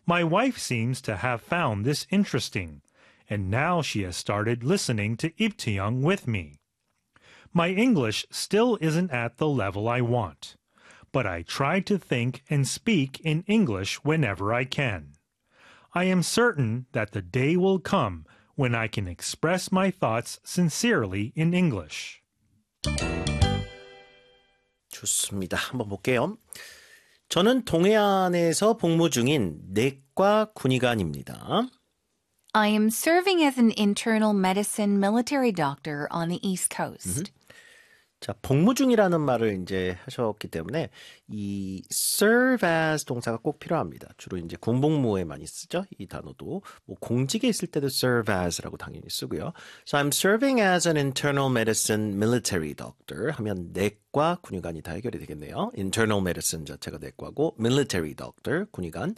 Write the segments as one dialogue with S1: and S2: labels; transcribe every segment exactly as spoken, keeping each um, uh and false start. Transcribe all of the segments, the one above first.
S1: My wife seems to have found this interesting, and now she has started listening to Iptiung with me. My English still isn't at the level I want, but I try to think and speak in English whenever I can. I am certain that the day will come when I can express my thoughts sincerely in English.
S2: 좋습니다. 한번 볼게요. 저는 동해안에서 복무 중인 내과 군의관입니다.
S3: I am serving as an internal medicine military doctor on the East Coast.
S2: 음. 자, 복무 중이라는 말을 이제 하셨기 때문에 이 serve as 동사가 꼭 필요합니다. 주로 이제 군복무에 많이 쓰죠. 이 단어도 뭐 공직에 있을 때도 serve as라고 당연히 쓰고요. So I'm serving as an internal medicine military doctor 하면 내과 군의관이 다 해결이 되겠네요. Internal medicine 자체가 내과고 military doctor 군의관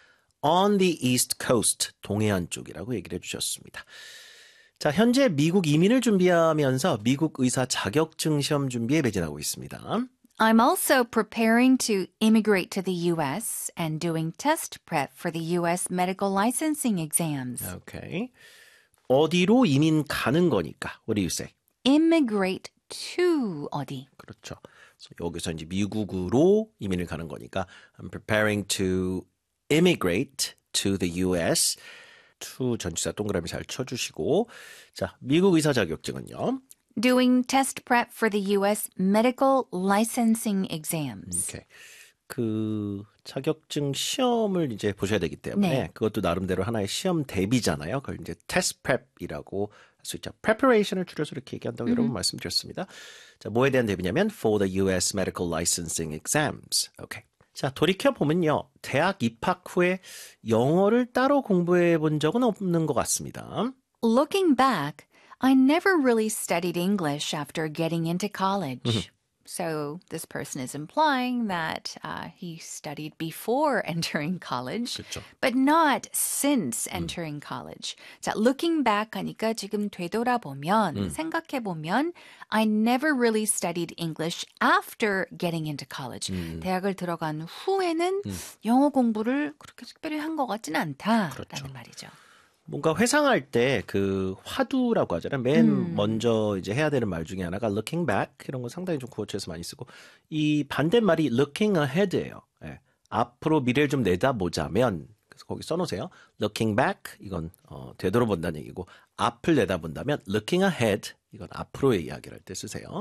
S2: on the East Coast 동해안 쪽이라고 얘기를 해주셨습니다. 자, 현재 미국 이민을 준비하면서 미국 의사 자격증 시험 준비에 매진하고 있습니다.
S3: I'm also preparing to immigrate to the U S and doing test prep for the U S medical licensing exams.
S2: 오케이. 어디로 이민 가는 거니까. What do you say?
S3: Immigrate to 어디?
S2: 그렇죠. 그래서 여기서 이제 미국으로 이민을 가는 거니까 I'm preparing to immigrate to the U S. to 전치사 동그라미 잘 쳐주시고 자, 미국 의사 자격증은요?
S3: Doing test prep for the U S medical licensing exams.
S2: 오케이. 그 자격증 시험을 이제 보셔야 되기 때문에
S3: 네.
S2: 그것도 나름대로 하나의 시험 대비잖아요. 그걸 이제 test prep이라고 할 수 있죠. preparation을 줄여서 이렇게 얘기한다고 여러분 말씀드렸습니다. 자, 뭐에 대한 대비냐면 for the U S medical licensing exams. 오케이. 자, 돌이켜보면요. 대학 입학 후에 영어를 따로 공부해 본 적은 없는 것 같습니다.
S3: Looking back, I never really studied English after getting into college. So this person is implying that uh, he studied before entering college,
S2: 그쵸.
S3: but not since entering college. 자, looking back 하니까 지금 되돌아보면,
S2: 음.
S3: 생각해보면 I never really studied English after getting into college.
S2: 음.
S3: 대학을 들어간 후에는
S2: 음.
S3: 영어 공부를 그렇게 특별히 한 것 같지는 않다라는
S2: 그렇죠.
S3: 말이죠.
S2: 뭔가 회상할 때 그 화두라고 하잖아요. 맨
S3: 음.
S2: 먼저 이제 해야 되는 말 중에 하나가 looking back 이런 거 상당히 좀 구어체에서 많이 쓰고 이 반대말이 looking ahead예요. 예. 앞으로 미래를 좀 내다보자면 그래서 거기 써놓으세요. looking back 이건 어, 되돌아본다는 얘기고 앞을 내다본다면 looking ahead 이건 앞으로의 이야기를 할 때 쓰세요.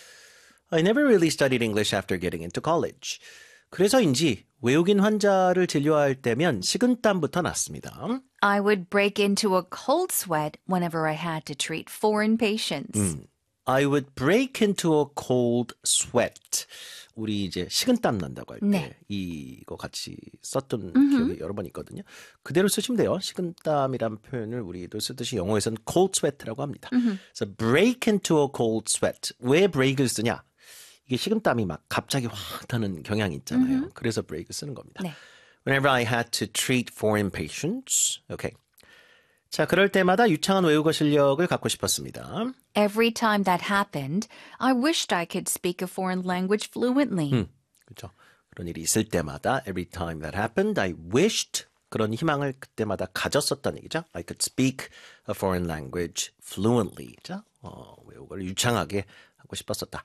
S2: I never really studied English after getting into college. 그래서인지 외국인 환자를 진료할 때면 식은땀부터 났습니다.
S3: I would break into a cold sweat whenever I had to treat foreign patients.
S2: 음, I would break into a cold sweat. 우리 이제 식은땀 난다고 할 때
S3: 네.
S2: 이거 같이 썼던
S3: 음흠.
S2: 기억이 여러 번 있거든요. 그대로 쓰시면 돼요. 식은땀이란 표현을 우리도 쓰듯이 영어에서는 cold sweat라고 합니다.
S3: 음흠.
S2: 그래서 break into a cold sweat. 왜 break을 쓰냐? 이게 식은땀이 막 갑자기 확 나는 경향이 있잖아요.
S3: 음흠.
S2: 그래서 break 쓰는 겁니다.
S3: 네.
S2: Whenever I had to treat foreign patients. Okay. 자, 그럴 때마다 유창한 외국어 실력을 갖고 싶었습니다.
S3: Every time that happened, I wished I could speak a foreign language fluently.
S2: 음, 그렇죠. 그런 일이 있을 때마다 every time that happened, I wished 그런 희망을 그때마다 가졌었다는 얘기죠. I could speak a foreign language fluently. 자, 어, 외국어를 유창하게 하고 싶었었다.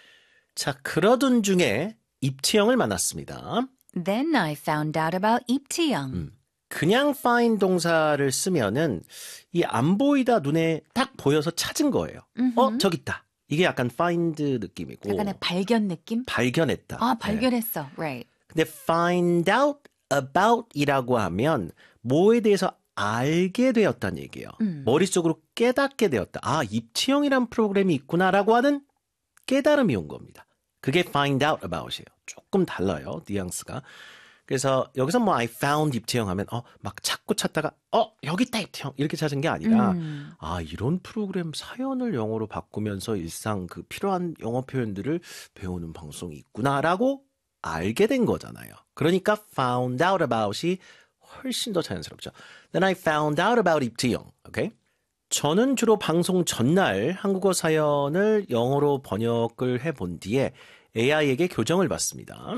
S2: 자, 그러던 중에 입티형을 만났습니다.
S3: Then I found out about 입티형.
S2: 음, 그냥 find 동사를 쓰면은 이 안 보이다 눈에 딱 보여서 찾은 거예요.
S3: 음흠.
S2: 어, 저기 있다. 이게 약간 find 느낌이고
S3: 약간의 발견 느낌?
S2: 발견했다.
S3: 아,
S2: 네.
S3: 발견했어. Right.
S2: 근데 find out about이라고 하면 뭐에 대해서 알게 되었다는 얘기예요.
S3: 음.
S2: 머릿속으로 깨닫게 되었다. 아, 입티형이란 프로그램이 있구나라고 하는 깨달음이 온 겁니다. 그게 find out about이에요. 조금 달라요. 뉘앙스가. 그래서 여기서 뭐 I found 입티형 하면 어, 막 찾고 찾다가 어, 여기 있다 입티형 이렇게 찾은 게 아니라
S3: 음.
S2: 아, 이런 프로그램 사연을 영어로 바꾸면서 일상 그 필요한 영어 표현들을 배우는 방송이 있구나라고 알게 된 거잖아요. 그러니까 found out about이 훨씬 더 자연스럽죠. Then I found out about 입티형. 오케이? 저는 주로 방송 전날 한국어 사연을 영어로 번역을 해본 뒤에 에이아이에게 교정을 받습니다.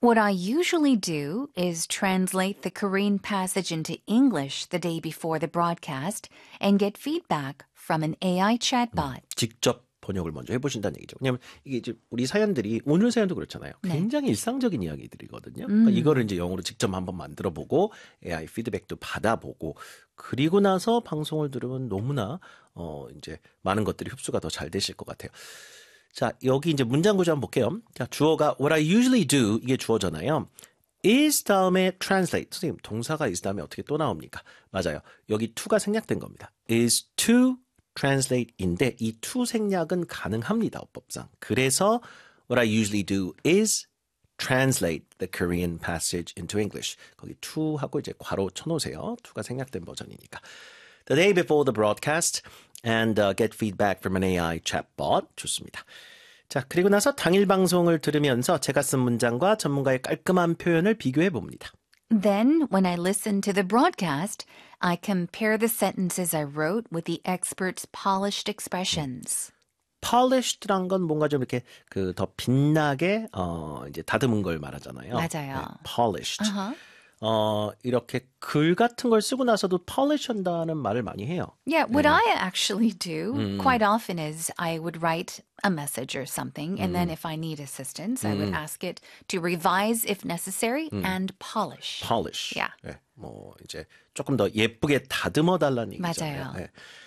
S3: What I usually do is translate the Korean passage into English the day before the broadcast and get feedback from an A I chatbot.
S2: 직접 번역을 먼저 해보신다는 얘기죠. 왜냐하면 이게 이제 우리 사연들이 오늘 사연도 그렇잖아요. 굉장히 네. 일상적인 이야기들이거든요. 음. 그러니까 이거를 이제 영어로 직접 한번 만들어보고 에이아이 피드백도 받아보고 그리고 나서 방송을 들으면 너무나 어 이제 많은 것들이 흡수가 더 잘 되실 것 같아요. 자, 여기 이제 문장 구조 한번 볼게요. 자, 주어가 what I usually do 이게 주어잖아요. is 다음에 translate. 선생님, 동사가 is 다음에 어떻게 또 나옵니까? 맞아요. 여기 to가 생략된 겁니다. is to translate인데 이 to 생략은 가능합니다. 어법상. 그래서 what I usually do is translate the Korean passage into English. 거기 to 하고 이제 괄호 쳐놓으세요. to가 생략된 버전이니까. The day before the broadcast and uh, get feedback from an 에이아이 chatbot. 좋습니다. 자, 그리고 나서 당일 방송을 들으면서 제가 쓴 문장과 전문가의 깔끔한 표현을 비교해 봅니다.
S3: Then, when I listen to the broadcast, I compare the sentences I wrote with the expert's polished expressions.
S2: polished란 건 뭔가 좀 이렇게 그 더 빛나게 어 이제 다듬은 걸 말하잖아요.
S3: 맞아요.
S2: 네, polished.
S3: Uh-huh.
S2: 어 이렇게 글 같은 걸 쓰고 나서도 polish 한다는 말을 많이 해요.
S3: Yeah, what
S2: 네.
S3: I actually do
S2: 음.
S3: quite often is I would write a message or something, and then if I need assistance, I would ask it to revise if necessary and polish.
S2: polish.
S3: Yeah.
S2: 네, 뭐 이제 조금 더 예쁘게 다듬어 달라는 얘기잖아요.
S3: 맞아요.
S2: 네.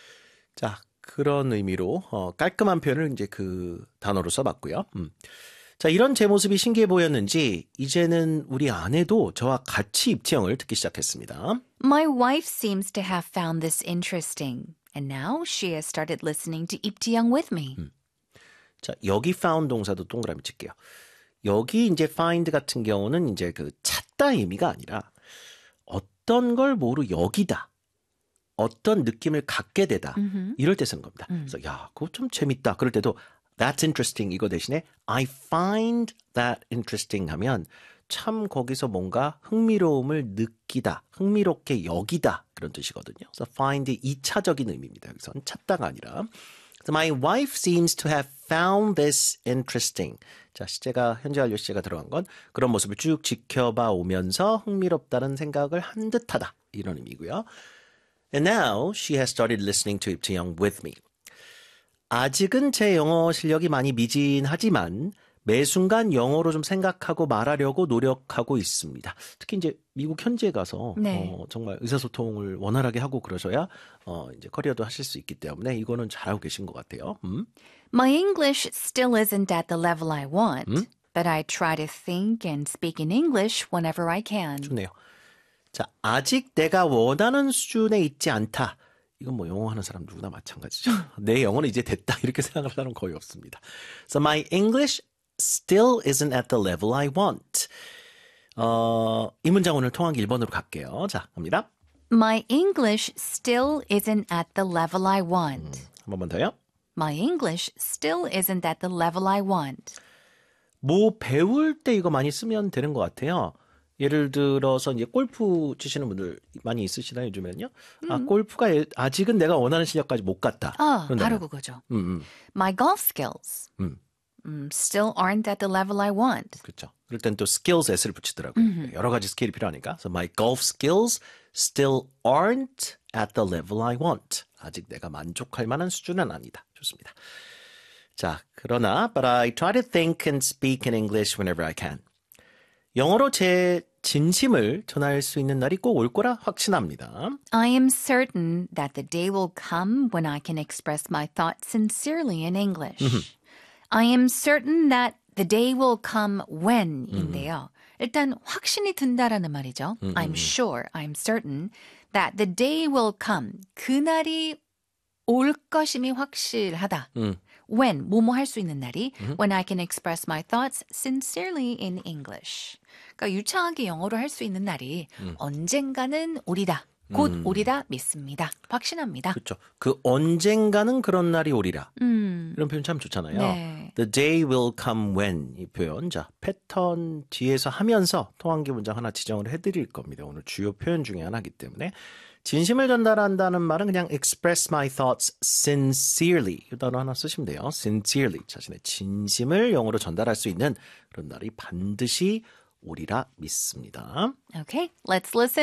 S2: 자, 그런 의미로 어, 깔끔한 표현을 이제 그 단어로 써봤고요. 음. 자, 이런 제 모습이 신기해 보였는지 이제는 우리 아내도 저와 같이 입티형을 듣기 시작했습니다.
S3: My wife seems to have found this interesting, and now she has started listening to 입티형 with me.
S2: 음. 자, 여기 found 동사도 동그라미 칠게요. 여기 이제 find 같은 경우는 이제 그 찾다 의미가 아니라 어떤 걸 모르 여기다. 어떤 느낌을 갖게 되다.
S3: 음흠.
S2: 이럴 때 쓰는 겁니다.
S3: 음.
S2: 그래서 야, 그거 좀 재밌다. 그럴 때도 That's interesting 이거 대신에 I find that interesting 하면 참 거기서 뭔가 흥미로움을 느끼다, 흥미롭게 여기다 그런 뜻이거든요. 그래서 find의 이차적인 의미입니다. 여기서는 찾다가 아니라. So my wife seems to have found this interesting. 자, 시제가 현재 완료 시제가 들어간 건 그런 모습을 쭉 지켜봐 오면서 흥미롭다는 생각을 한 듯하다 이런 의미고요. And now she has started listening to 입티형 with me. 아직은 제 영어 실력이 많이 미진하지만 매 순간 영어로 좀 생각하고 말하려고 노력하고 있습니다. 특히 이제 미국 현지에 가서
S3: 네.
S2: 어, 정말 의사소통을 원활하게 하고 그러셔야 어, 이제 커리어도 하실 수 있기 때문에 이거는 잘하고 계신 것 같아요. 음?
S3: My English still isn't at the level I want,
S2: 음?
S3: but I try to think and speak in English whenever I can.
S2: 좋네요. 자, 아직 내가 원하는 수준에 있지 않다. 이건 뭐 영어 하는 사람 누구나 마찬가지죠. 내 영어는 이제 됐다. 이렇게 생각하는 사람은 거의 없습니다. So my English still isn't at the level I want. 어, 이 문장 오늘 통화기 일 번으로 갈게요. 자, 갑니다.
S3: My English still isn't at the level I want.
S2: 음, 한 번만 더요.
S3: My English still isn't at the level I want.
S2: 뭐 배울 때 이거 많이 쓰면 되는 것 같아요. 예를 들어서 이제 골프 치시는 분들 많이 있으시나요, 요즘에는요? 음. 아, 골프가 아직은 내가 원하는 실력까지 못 갔다.
S3: 아,
S2: 그런다면.
S3: 바로 그거죠.
S2: 음, 음.
S3: My golf skills
S2: 음.
S3: um, still aren't at the level I want.
S2: 그렇죠. 그럴 땐 또 skills s를 붙이더라고요. 음흠. 여러 가지 스킬이 필요하니까. So my golf skills still aren't at the level I want. 아직 내가 만족할 만한 수준은 아니다. 좋습니다. 자, 그러나 but I try to think and speak in English whenever I can. 영어로 제 진심을 전할 수 있는 날이 꼭 올 거라 확신합니다.
S3: I am certain that the day will come when I can express my thoughts sincerely in English. I am certain that the day will come when인데요. 일단 확신이 든다라는 말이죠. I'm sure, I'm certain that the day will come. 그날이 올 것임이 확실하다.
S2: 음.
S3: When, 뭐뭐 할 수 있는 날이 when I can express my thoughts sincerely in English. 그러니까 유창하게 영어로 할 수 있는 날이
S2: 음.
S3: 언젠가는 오리다. 곧
S2: 음.
S3: 오리다 믿습니다. 확신합니다.
S2: 그렇죠. 그 언젠가는 그런 날이 오리라.
S3: 음.
S2: 이런 표현 참 좋잖아요.
S3: 네.
S2: The day will come when 이 표현. 자, 패턴 뒤에서 하면서 통한기 문장 하나 지정을 해드릴 겁니다. 오늘 주요 표현 중에 하나이기 때문에. 진심을 전달한다는 말은 그냥 express my thoughts sincerely 이 단어 하나 쓰시면 돼요. sincerely 자신의 진심을 영어로 전달할 수 있는 그런 날이 반드시 오리라 믿습니다.
S3: Okay, let's listen.